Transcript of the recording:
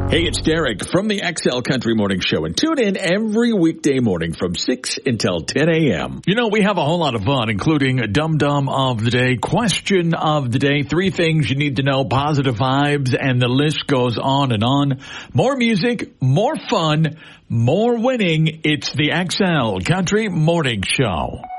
Hey, it's Derek from the XL Country Morning Show, and tune in every weekday morning from 6 until 10 a.m. You know, we have a whole lot of fun, including a dum-dum of the day, question of the day, 3 things you need to know, positive vibes, and the list goes on and on. More music, more fun, more winning. It's the XL Country Morning Show.